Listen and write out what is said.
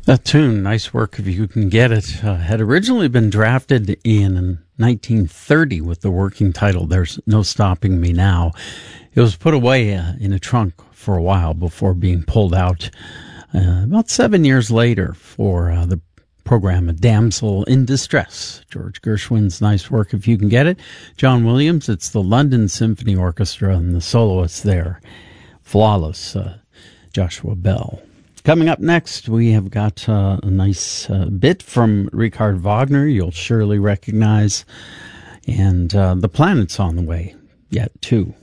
That tune, Nice Work If You Can Get It, had originally been drafted in 1930 with the working title, There's No Stopping Me Now. It was put away in a trunk for a while before being pulled out about 7 years later for the program A Damsel in Distress. George Gershwin's Nice Work If You Can Get It. John Williams, it's the London Symphony Orchestra and the soloists there. Flawless, Joshua Bell. Coming up next, we have got a nice bit from Richard Wagner you'll surely recognize. And The Planet's on the way yet, too.